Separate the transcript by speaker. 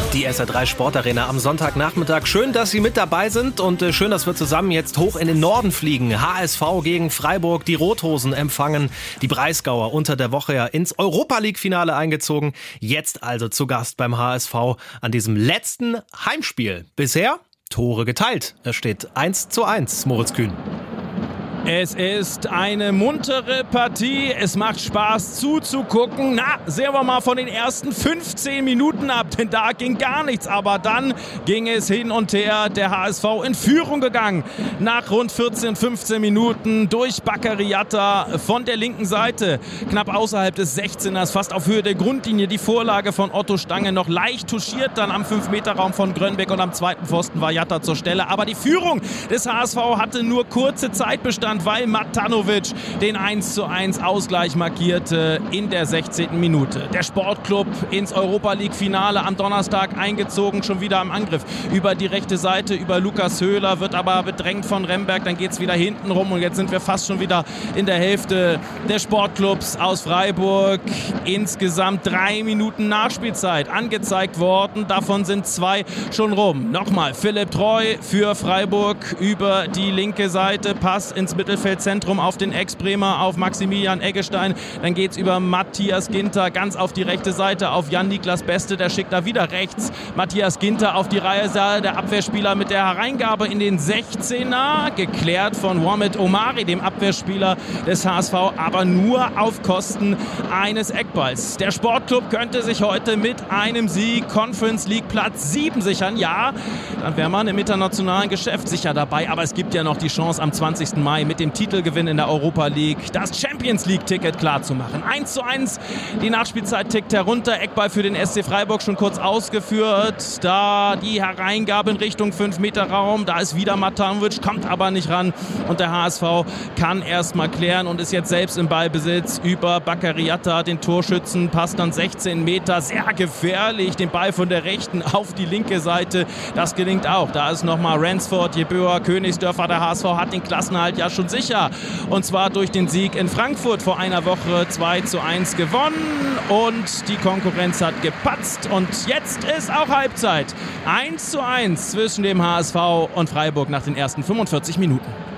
Speaker 1: Die SR3 Sportarena am Sonntagnachmittag. Schön, dass Sie mit dabei sind und schön, dass wir zusammen jetzt hoch in den Norden fliegen. HSV gegen Freiburg, die Rothosen empfangen die Breisgauer unter der Woche ja ins Europa-League-Finale eingezogen. Jetzt also zu Gast beim HSV an diesem letzten Heimspiel. Bisher Tore geteilt. Es steht 1:1, Moritz Kühn.
Speaker 2: Es ist eine muntere Partie, es macht Spaß zuzugucken. Sehen wir mal von den ersten 15 Minuten ab, denn da ging gar nichts. Aber dann ging es hin und her, der HSV in Führung gegangen. Nach rund 15 Minuten durch Bakary Yatta von der linken Seite, knapp außerhalb des 16ers, fast auf Höhe der Grundlinie. Die Vorlage von Otto Stange noch leicht touchiert, dann am 5-Meter-Raum von Grönbeck und am zweiten Pfosten war Yatta zur Stelle. Aber die Führung des HSV hatte nur kurze Zeit bestanden, weil Matanovic den 1:1 Ausgleich markierte in der 16. Minute. Der Sportclub ins Europa-League-Finale am Donnerstag eingezogen, schon wieder am Angriff über die rechte Seite, über Lukas Höhler, wird aber bedrängt von Remberg, dann geht es wieder hinten rum und jetzt sind wir fast schon wieder in der Hälfte des Sportclubs aus Freiburg. Insgesamt 3 Minuten Nachspielzeit angezeigt worden, davon sind 2 schon rum. Nochmal Philipp Treu für Freiburg über die linke Seite, Pass ins Mittelfeldzentrum auf den Ex-Bremer, auf Maximilian Eggestein. Dann geht es über Matthias Ginter ganz auf die rechte Seite, auf Jan-Niklas Beste. Der schickt da wieder rechts Matthias Ginter auf die Reihe. Der Abwehrspieler mit der Hereingabe in den 16er. Geklärt von Womit Omari, dem Abwehrspieler des HSV, aber nur auf Kosten eines Eckballs. Der Sportclub könnte sich heute mit einem Sieg Conference League Platz 7 sichern. Ja, dann wäre man im internationalen Geschäft sicher dabei. Aber es gibt ja noch die Chance, am 20. Mai mit dem Titelgewinn in der Europa League das Champions League-Ticket klarzumachen. 1:1, die Nachspielzeit tickt herunter. Eckball für den SC Freiburg schon kurz ausgeführt. Da die Hereingabe in Richtung 5-Meter-Raum. Da ist wieder Matanovic, kommt aber nicht ran. Und der HSV kann erst mal klären und ist jetzt selbst im Ballbesitz über Bakary Yatta, den Torschützen. Passt dann 16 Meter, sehr gefährlich. Den Ball von der rechten auf die linke Seite. Das gelingt auch. Da ist nochmal Ransford, Jeböa, Königsdörfer. Der HSV hat den Klassenerhalt ja schon sicher. Und zwar durch den Sieg in Frankfurt vor einer Woche 2:1 gewonnen. Und die Konkurrenz hat gepatzt. Und jetzt ist auch Halbzeit. 1:1 zwischen dem HSV und Freiburg nach den ersten 45 Minuten.